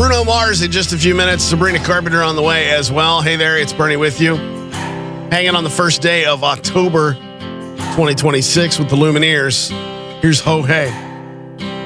Bruno Mars in just a few minutes. Sabrina Carpenter on the way as well. Hey there, it's Bernie with you. Hanging on the first day of October 2026 with the Lumineers. Here's Ho Hey.